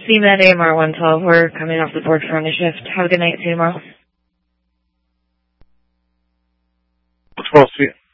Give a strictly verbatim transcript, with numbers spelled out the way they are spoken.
C Med A M R one twelve, we're coming off the board for on a shift. Have a good night, see you tomorrow. twelve, see you.